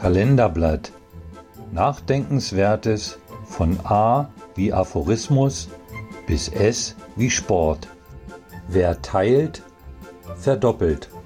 Kalenderblatt. Nachdenkenswertes von A wie Aphorismus bis S wie Sport. Wer teilt, verdoppelt.